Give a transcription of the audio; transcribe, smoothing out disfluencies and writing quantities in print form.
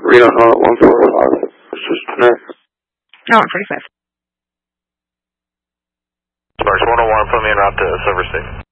Reno 145. Let's just connect. No, 145. Sparks 101, put me en route to Silver State.